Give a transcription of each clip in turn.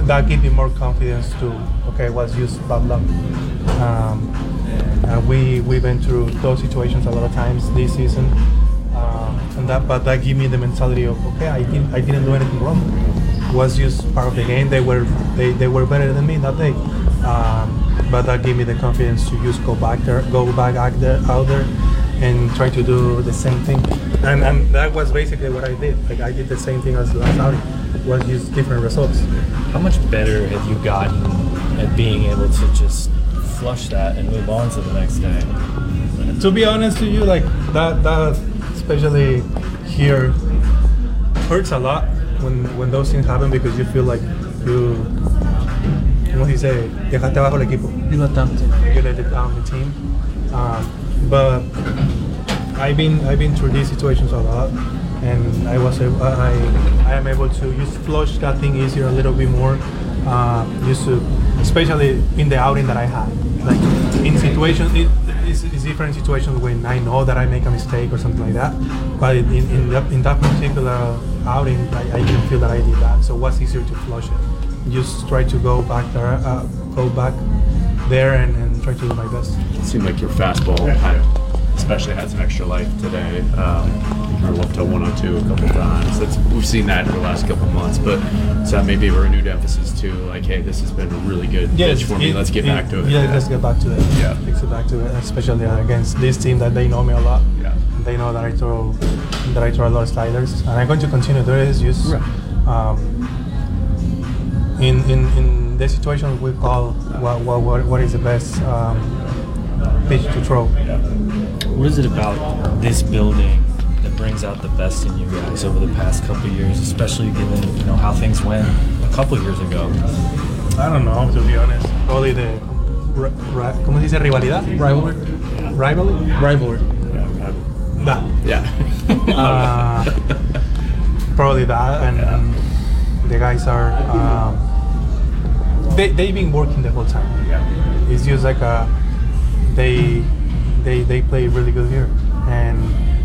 that gave me more confidence to, okay, was just bad luck. We've been through those situations a lot of times this season, but that gave me the mentality of, okay, I didn't do anything wrong. It was just part of the game. They were better than me that day, but that gave me the confidence to just go back out there, and try to do the same thing. And that was basically what I did. Like, I did the same thing as last outing. It was just different results. How much better have you gotten at being able to just flush that and move on to the next day? To be honest with you, like that especially here hurts a lot when those things happen, because you feel like you, como se dice, dejaste abajo el equipo. You let down the team. But I've been through these situations a lot, and I am able to just flush that thing easier a little bit more. Used to, especially in the outing that I had. Like, in situations, it's different situations when I know that I make a mistake or something like that. But in that particular outing, I didn't feel that I did that. So it was easier to flush it. Just try to go back there and try to do my best. It seemed like your fastball especially had some extra life today. You were up to 102 a couple times. We've seen that for the last couple months, but so that may be a renewed emphasis too. Like, hey, this has been a really good pitch for me. Let's get back to it. Yeah, let's get back to it. Yeah, let's get back to it, especially against this team that they know me a lot. Yeah, they know that I throw a lot of sliders, and I'm going to continue doing this. Just in the situation we call what is the best pitch to throw. What is it about this building that brings out the best in you guys over the past couple of years, especially given how things went a couple of years ago? I don't know, to be honest. Probably the ¿cómo se dice? Rivalidad? Rivalry? Yeah. Rivalry. Yeah. Probably that, and the guys are they've been working the whole time. Yeah. It's just like they play really good here, and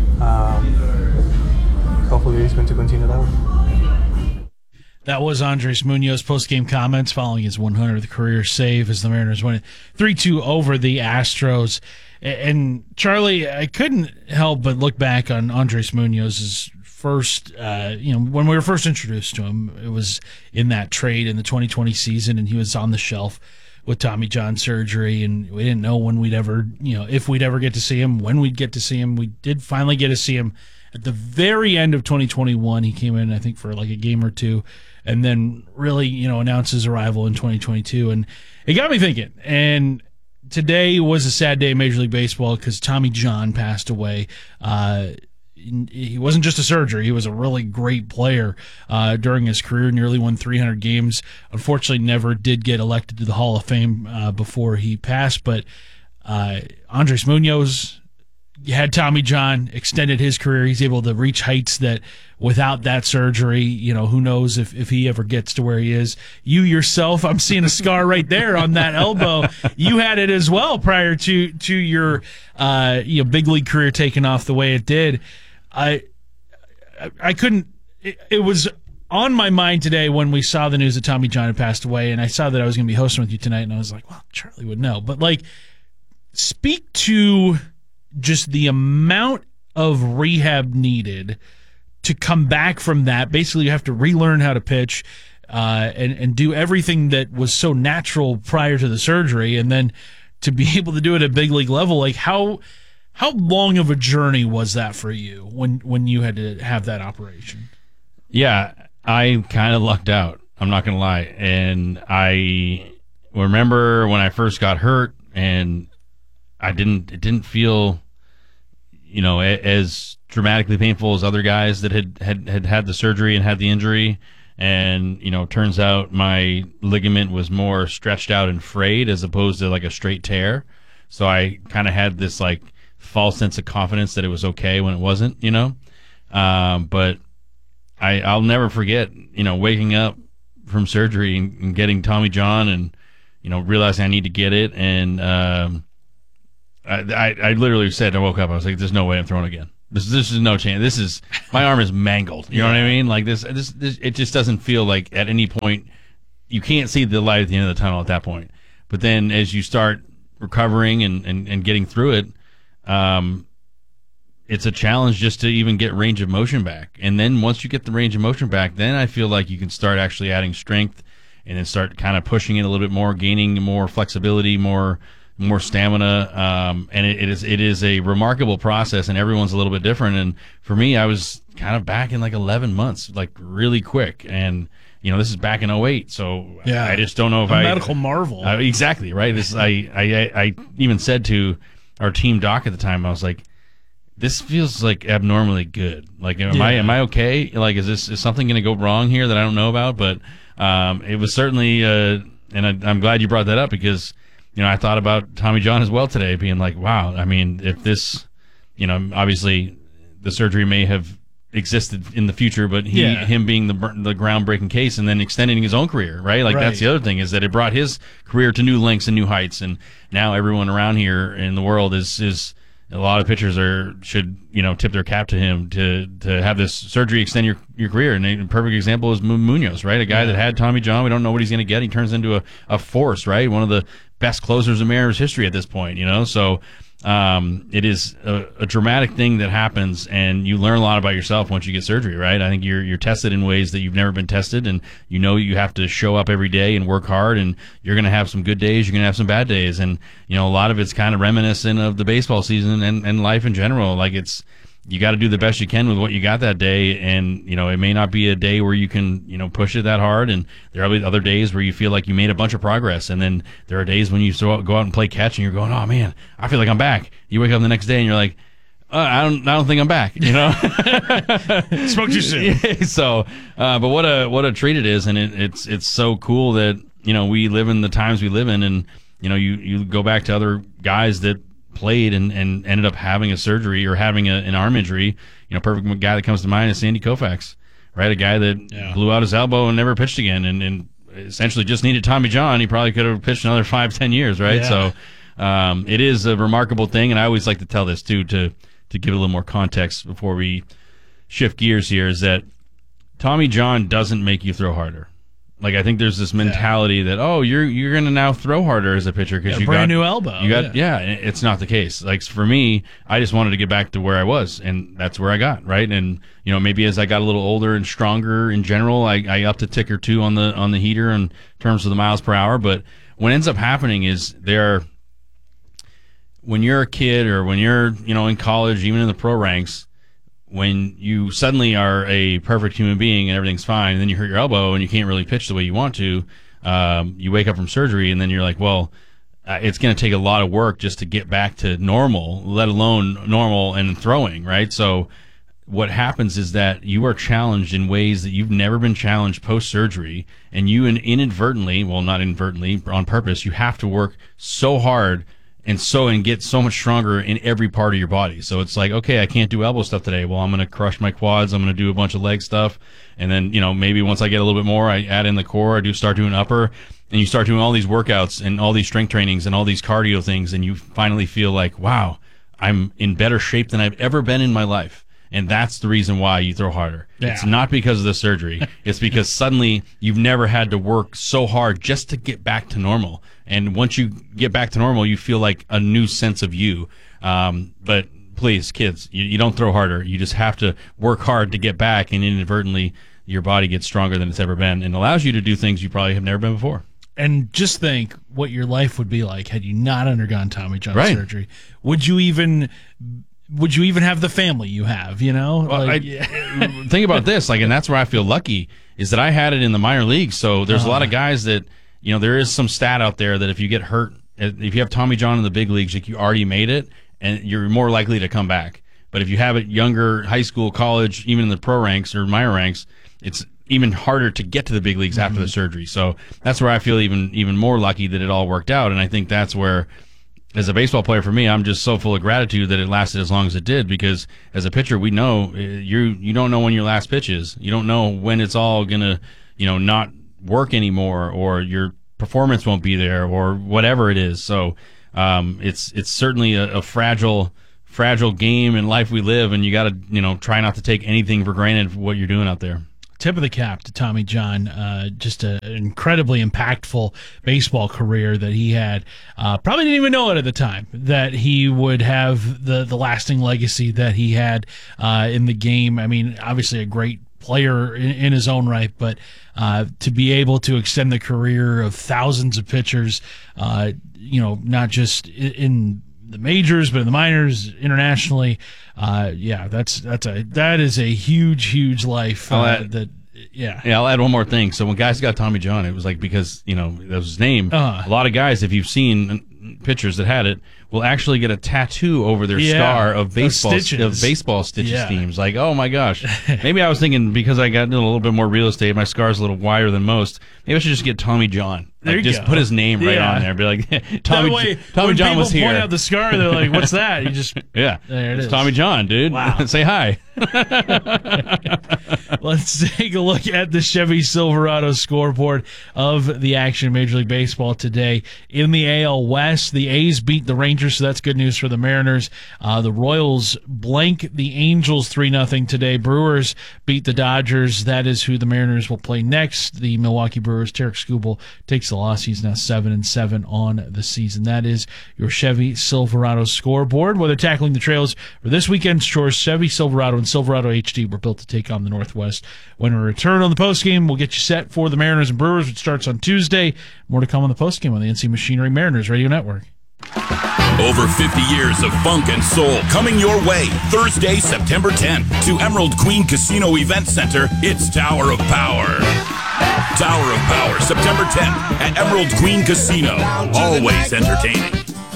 hopefully it's going to continue that way. That was Andres Munoz post-game comments following his 100th career save as the Mariners won it 3-2 over the Astros. And Charlie, I couldn't help but look back on Andres Munoz's first, when we were first introduced to him. It was in that trade in the 2020 season, and he was on the shelf with Tommy John surgery, and we didn't know when we'd ever, if we'd ever get to see him, when we'd get to see him. We did finally get to see him at the very end of 2021. He came in, I think, for like a game or two, and then really, announced his arrival in 2022. And it got me thinking. And today was a sad day in Major League Baseball because Tommy John passed away. He wasn't just a surgery. He was a really great player during his career, nearly won 300 games. Unfortunately, never did get elected to the Hall of Fame before he passed. But Andres Munoz had Tommy John, extended his career. He's able to reach heights that without that surgery, who knows if he ever gets to where he is. You yourself, I'm seeing a scar right there on that elbow. You had it as well prior to your big league career taking off the way it did. I couldn't. It was on my mind today when we saw the news that Tommy John had passed away, and I saw that I was going to be hosting with you tonight, and I was like, well, Charlie would know. But speak to just the amount of rehab needed to come back from that. Basically, you have to relearn how to pitch and do everything that was so natural prior to the surgery, and then to be able to do it at big league level. How long of a journey was that for you when you had to have that operation? Yeah, I kind of lucked out. I'm not going to lie. And I remember when I first got hurt, and it didn't feel, as dramatically painful as other guys that had the surgery and had the injury. And, turns out my ligament was more stretched out and frayed as opposed to like a straight tear. So I kind of had this false sense of confidence that it was okay when it wasn't, but I'll never forget, waking up from surgery and getting Tommy John and, realizing I need to get it. And I literally said, I woke up, I was like, there's no way I'm throwing again. This is no chance. My arm is mangled. You know what I mean? Like this, it just doesn't feel like at any point you can't see the light at the end of the tunnel at that point. But then as you start recovering and getting through it, it's a challenge just to even get range of motion back. And then once you get the range of motion back, then I feel like you can start actually adding strength and then start kind of pushing it a little bit more, gaining more flexibility, more stamina. And it is a remarkable process, and everyone's a little bit different. And for me, I was kind of back in like 11 months, like really quick. And this is back in 08, so Yeah. I just don't know if A medical marvel. exactly right. This I even said to our team doc at the time, I was like, this feels like abnormally good. Like, am I okay? Like, is something going to go wrong here that I don't know about? But it was certainly, and I'm glad you brought that up, because I thought about Tommy John as well today, being like, wow. I mean, if this, obviously the surgery may have existed in the future, but him being the groundbreaking case and then extending his own career, right? Like, that's the other thing, is that it brought his career to new lengths and new heights, and now everyone around here in the world is a lot of pitchers should tip their cap to him to have this surgery extend your career. And a perfect example is Munoz, right? A guy that had Tommy John. We don't know what he's going to get. He turns into a force, right? One of the best closers in Mariners history at this point, So it is a dramatic thing that happens, and you learn a lot about yourself once you get surgery, right? I think you're tested in ways that you've never been tested, and you have to show up every day and work hard, and you're going to have some good days, you're going to have some bad days, and a lot of it's kind of reminiscent of the baseball season and life in general. Like, you got to do the best you can with what you got that day, and it may not be a day where you can push it that hard, and there will be other days where you feel like you made a bunch of progress, and then there are days when you go out and play catch and you're going, oh man, I feel like I'm back. You wake up the next day and you're like, I don't think I'm back. Spoke too soon. So, but what a treat it is, and it's so cool that we live in the times we live in, and you go back to other guys that played and ended up having a surgery or having an arm injury. Perfect guy that comes to mind is Sandy Koufax, right? A guy that blew out his elbow and never pitched again, and essentially just needed Tommy John. He probably could have pitched another 5-10 years, right? Yeah. So it is a remarkable thing, and I always like to tell this too, to give it a little more context before we shift gears here, is that Tommy John doesn't make you throw harder. Like, I think there's this mentality that, you're going to now throw harder as a pitcher because you got brand new elbow. It's not the case. Like, for me, I just wanted to get back to where I was, and that's where I got, right? And maybe as I got a little older and stronger in general, I upped a tick or two on the heater in terms of the miles per hour. But what ends up happening is when you're a kid, or when you're in college, even in the pro ranks, when you suddenly are a perfect human being and everything's fine, and then you hurt your elbow and you can't really pitch the way you want to, you wake up from surgery, and then you're like, well, it's going to take a lot of work just to get back to normal, let alone normal and throwing, right? So what happens is that you are challenged in ways that you've never been challenged post-surgery, and you inadvertently, well, not inadvertently, on purpose, you have to work so hard and get so much stronger in every part of your body. So it's like, okay, I can't do elbow stuff today. Well, I'm going to crush my quads. I'm going to do a bunch of leg stuff. And then, maybe once I get a little bit more, I add in the core. I start doing upper. And you start doing all these workouts and all these strength trainings and all these cardio things. And you finally feel like, wow, I'm in better shape than I've ever been in my life. And that's the reason why you throw harder. Yeah. It's not because of the surgery. It's because suddenly you've never had to work so hard just to get back to normal. And once you get back to normal, you feel like a new sense of you. But please, kids, you don't throw harder. You just have to work hard to get back, and inadvertently your body gets stronger than it's ever been and allows you to do things you probably have never been before. And just think what your life would be like had you not undergone Tommy John Right. surgery. Would you even have the family you have, Well, think about this, and that's where I feel lucky, is that I had it in the minor leagues. So there's a lot of guys that, there is some stat out there that if you get hurt, if you have Tommy John in the big leagues, like, you already made it, and you're more likely to come back. But if you have it younger, high school, college, even in the pro ranks or minor ranks, it's even harder to get to the big leagues after the surgery. So that's where I feel even more lucky that it all worked out. And I think that's where, as a baseball player, for me, I'm just so full of gratitude that it lasted as long as it did, because as a pitcher, we know you don't know when your last pitch is. You don't know when it's all going to, not work anymore, or your performance won't be there, or whatever it is. So it's certainly a fragile game in life we live, and you got to, try not to take anything for granted for what you're doing out there. tip of the cap to Tommy John. Just an incredibly impactful baseball career that he had. Probably didn't even know it at the time that he would have the lasting legacy that he had in the game. I mean, obviously a great player in his own right, but to be able to extend the career of thousands of pitchers, not just in the majors, but in the minors, internationally, that is a huge life. I'll add one more thing. So when guys got Tommy John, it was like because that was his name. A lot of guys, if you've seen pitchers that had it, will actually get a tattoo over their scar of baseball stitches themes. Like, oh my gosh, maybe I was thinking because I got a little bit more real estate, my scar's a little wider than most. Maybe I should just get Tommy John. Just put his name right on there. Be like, Tommy John was here. Point out the scar, they're like, "What's that?" You just there it is. Tommy John, dude. Wow. Say hi. Let's take a look at the Chevy Silverado scoreboard of the action in Major League Baseball today. In the AL West, the A's beat the Rangers, so that's good news for the Mariners. The Royals blank the Angels 3-0 today. Brewers beat the Dodgers. That is who the Mariners will play next. The Milwaukee Brewers. Tarek Skubal takes the loss. He's now 7-7 on the season. That is your Chevy Silverado scoreboard. Whether tackling the trails for this weekend's chores, Chevy Silverado and Silverado HD were built to take on the Northwest. When we return on the postgame, we'll get you set for the Mariners and Brewers, which starts on Tuesday. More to come on the postgame on the NC Machinery Mariners Radio Network. Over 50 years of funk and soul coming your way. Thursday, September 10th to Emerald Queen Casino Event Center. It's Tower of Power. Tower of Power, September 10th at Emerald Queen Casino. Always entertaining.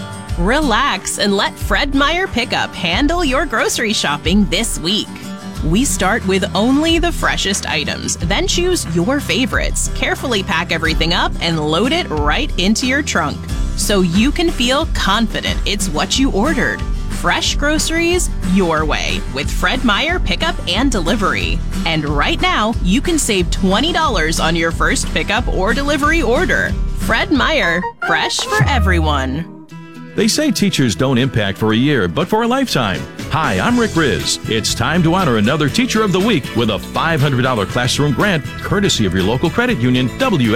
Relax and let Fred Meyer Pickup handle your grocery shopping this week. We start with only the freshest items, then choose your favorites, carefully pack everything up, and load it right into your trunk so you can feel confident it's what you ordered. Fresh groceries your way with Fred Meyer Pickup and Delivery. And right now, you can save $20 on your first pickup or delivery order. Fred Meyer, fresh for everyone. They say teachers don't impact for a year, but for a lifetime. Hi, I'm Rick Riz. It's time to honor another Teacher of the Week with a $500 classroom grant, courtesy of your local credit union,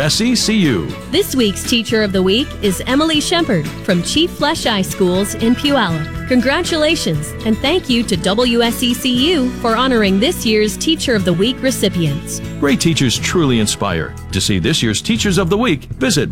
WSECU. This week's Teacher of the Week is Emily Shepard from Chief Flesh Eye Schools in Puyallup. Congratulations, and thank you to WSECU for honoring this year's Teacher of the Week recipients. Great teachers truly inspire. To see this year's Teachers of the Week, visit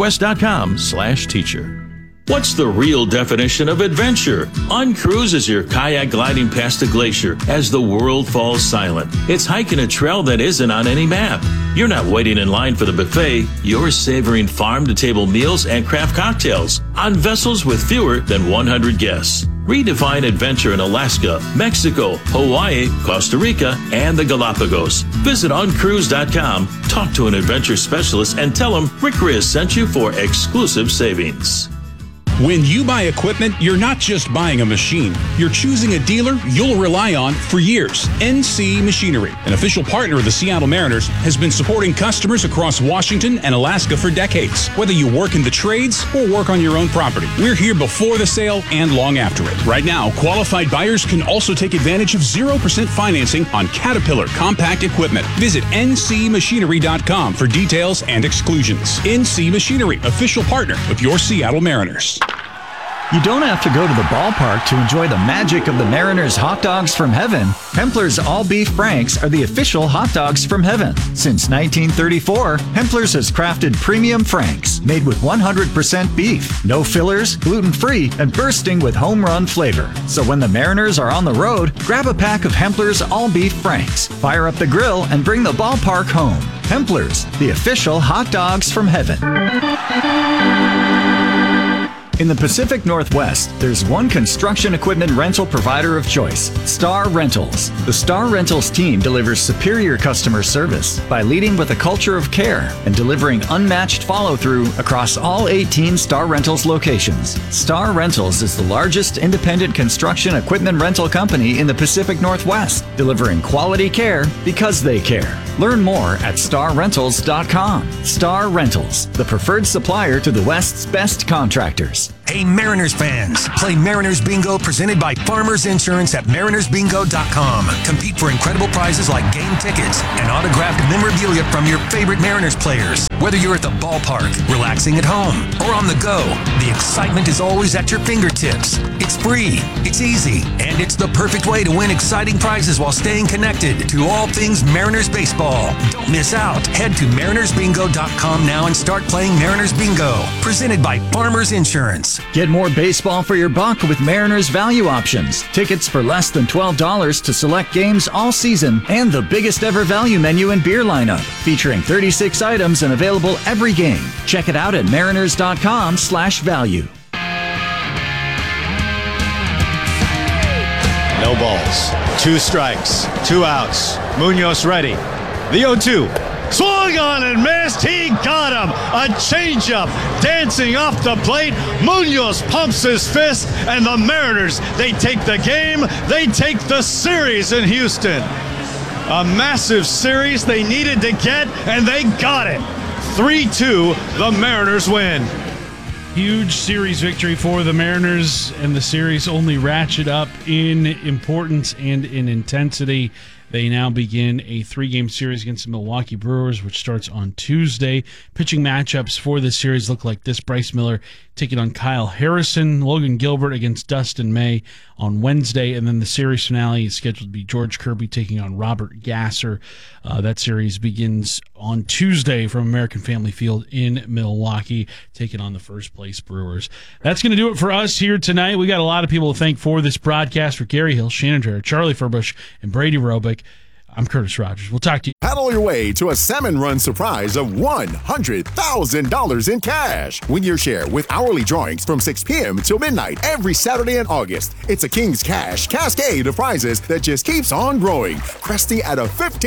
mynorthwest.com/teacher. What's the real definition of adventure? Uncruise is your kayak gliding past a glacier as the world falls silent. It's hiking a trail that isn't on any map. You're not waiting in line for the buffet. You're savoring farm-to-table meals and craft cocktails on vessels with fewer than 100 guests. Redefine adventure in Alaska, Mexico, Hawaii, Costa Rica, and the Galapagos. Visit uncruise.com, talk to an adventure specialist, and tell them Rick Riz sent you for exclusive savings. When you buy equipment, you're not just buying a machine. You're choosing a dealer you'll rely on for years. NC Machinery, an official partner of the Seattle Mariners, has been supporting customers across Washington and Alaska for decades. Whether you work in the trades or work on your own property, we're here before the sale and long after it. Right now, qualified buyers can also take advantage of 0% financing on Caterpillar compact equipment. Visit ncmachinery.com for details and exclusions. NC Machinery, official partner of your Seattle Mariners. You don't have to go to the ballpark to enjoy the magic of the Mariners hot dogs from heaven. Hempler's All-Beef Franks are the official hot dogs from heaven. Since 1934, Hempler's has crafted premium Franks made with 100% beef, no fillers, gluten-free, and bursting with home run flavor. So when the Mariners are on the road, grab a pack of Hempler's All-Beef Franks, fire up the grill, and bring the ballpark home. Hempler's, the official hot dogs from heaven. In the Pacific Northwest, there's one construction equipment rental provider of choice, Star Rentals. The Star Rentals team delivers superior customer service by leading with a culture of care and delivering unmatched follow-through across all 18 Star Rentals locations. Star Rentals is the largest independent construction equipment rental company in the Pacific Northwest, delivering quality care because they care. Learn more at starrentals.com. Star Rentals, the preferred supplier to the West's best contractors. Mariners. Hey, Mariners fans, play Mariners Bingo presented by Farmers Insurance at marinersbingo.com. Compete for incredible prizes like game tickets and autographed memorabilia from your favorite Mariners players. Whether you're at the ballpark, relaxing at home, or on the go, the excitement is always at your fingertips. It's free, it's easy, and it's the perfect way to win exciting prizes while staying connected to all things Mariners baseball. Don't miss out. Head to marinersbingo.com now and start playing Mariners Bingo, presented by Farmers Insurance. Get more baseball for your buck with Mariners Value Options. Tickets for less than $12 to select games all season and the biggest ever value menu and beer lineup, featuring 36 items and available every game. Check it out at mariners.com/value. No balls. 2 strikes. 2 outs. Munoz ready. The 0-2. Swung on and missed. He got him. A changeup dancing off the plate. Munoz pumps his fist, and the Mariners, they take the game. They take the series in Houston. A massive series they needed to get, and they got it. 3-2, the Mariners win. Huge series victory for the Mariners, and the series only ratchet up in importance and in intensity. They now begin a 3-game series against the Milwaukee Brewers, which starts on Tuesday. Pitching matchups for this series look like this: Bryce Miller taking on Kyle Harrison, Logan Gilbert against Dustin May on Wednesday, and then the series finale is scheduled to be George Kirby taking on Robert Gasser. That series begins on Tuesday from American Family Field in Milwaukee, taking on the first-place Brewers. That's going to do it for us here tonight. We got a lot of people to thank for this broadcast. For Gary Hill, Shannon Drayer, Charlie Furbush, and Brady Robick, I'm Curtis Rogers. We'll talk to you. Paddle your way to a Salmon Run surprise of $100,000 in cash. Win your share with hourly drawings from 6 p.m. till midnight every Saturday in August. It's a King's Cash cascade of prizes that just keeps on growing, cresting at a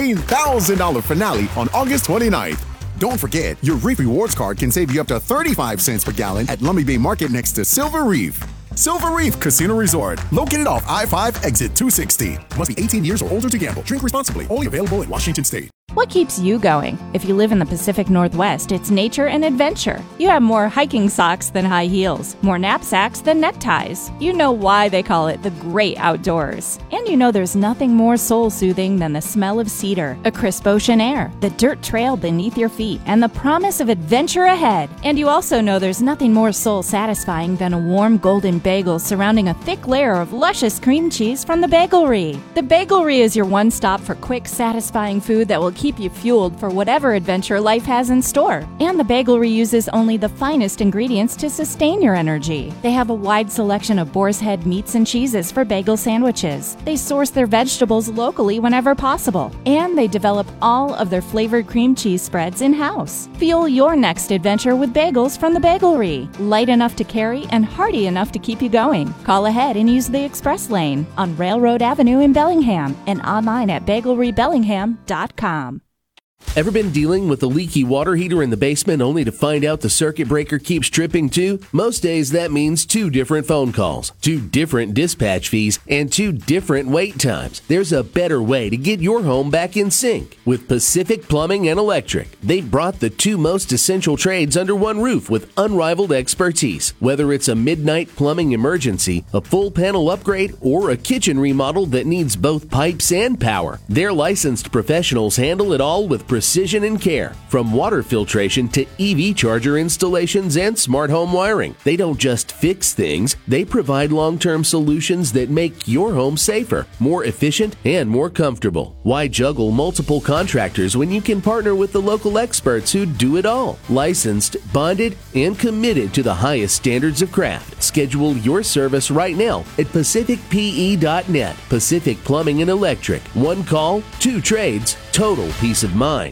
$15,000 finale on August 29th. Don't forget, your Reef Rewards card can save you up to 35 cents per gallon at Lummi Bay Market next to Silver Reef. Silver Reef Casino Resort, located off I-5 exit 260. Must be 18 years or older to gamble. Drink responsibly. Only available in Washington State. What keeps you going? If you live in the Pacific Northwest, it's nature and adventure. You have more hiking socks than high heels, more knapsacks than neckties. You know why they call it the great outdoors. And you know there's nothing more soul-soothing than the smell of cedar, a crisp ocean air, the dirt trail beneath your feet, and the promise of adventure ahead. And you also know there's nothing more soul-satisfying than a warm golden bagel surrounding a thick layer of luscious cream cheese from the Bagelry. The Bagelry is your one-stop for quick, satisfying food that will keep you fueled for whatever adventure life has in store. And the Bagelry uses only the finest ingredients to sustain your energy. They have a wide selection of boar's head meats and cheeses for bagel sandwiches. They source their vegetables locally whenever possible. And they develop all of their flavored cream cheese spreads in-house. Fuel your next adventure with bagels from the Bagelry. Light enough to carry and hearty enough to keep you going. Call ahead and use the express lane on Railroad Avenue in Bellingham and online at bagelrybellingham.com. Ever been dealing with a leaky water heater in the basement only to find out the circuit breaker keeps tripping too? Most days that means 2 different phone calls, 2 different dispatch fees, and 2 different wait times. There's a better way to get your home back in sync. With Pacific Plumbing and Electric, they've brought the 2 most essential trades under one roof with unrivaled expertise. Whether it's a midnight plumbing emergency, a full panel upgrade, or a kitchen remodel that needs both pipes and power, their licensed professionals handle it all with precision and care. From water filtration to EV charger installations and smart home wiring. They don't just fix things, they provide long-term solutions that make your home safer, more efficient, and more comfortable. Why juggle multiple contractors when you can partner with the local experts who do it all? Licensed, bonded, and committed to the highest standards of craft. Schedule your service right now at pacificpe.net. Pacific Plumbing and Electric. 1 call, 2 trades, total peace of mind.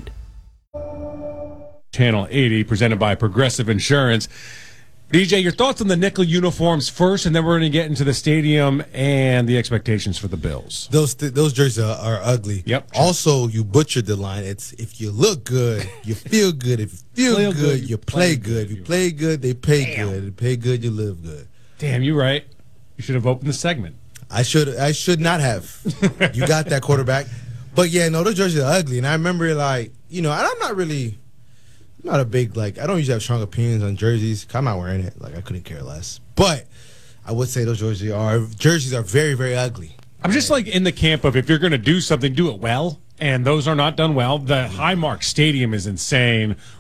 Channel 80, presented by Progressive Insurance. DJ, your thoughts on the nickel uniforms first, and then we're going to get into the stadium and the expectations for the Bills. Those jerseys are ugly. Yep. Also, you butchered the line. It's if you look good, you feel good. If you feel good, you play good. If you play good, they pay good. If you pay good, you live good. Damn, you're right. You should have opened the segment. I should not have. You got that, quarterback. But yeah, no, those jerseys are ugly. And I remember, and I'm not really I'm not a big, I don't usually have strong opinions on jerseys. I'm not wearing it. I couldn't care less. But I would say those jerseys are very, very ugly. I'm just in the camp of, if you're going to do something, do it well. And those are not done well. The Highmark Stadium is insane.